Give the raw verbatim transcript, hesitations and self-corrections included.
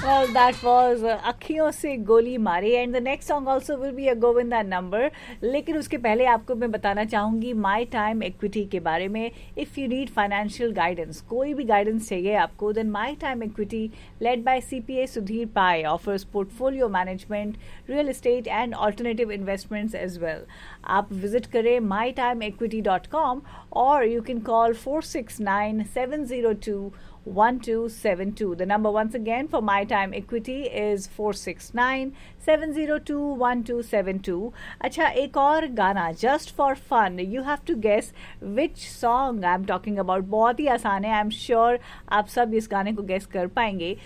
Well, that was uh, अखियों से गोली मारी and the next song also will be a Govinda number. लेकिन उसके पहले आपको मैं बताना चाहूंगी माई टाइम इक्विटी के बारे में. If you need financial guidance, कोई भी गाइडेंस चाहिए आपको, then my time equity led by C P A Sudhir pi offers portfolio management, real estate and alternative investments as well. आप विजिट करें my time equity dot com और you can call four six nine seven zero to one two seven two. The number once again for My Time Equity is four six nine seven zero two one two seven two. अच्छा, एक और गाना just for fun. You have to guess which song I'm talking about. बहुत ही आसान है. I'm sure आप सब इस गाने को guess कर पाएंगे.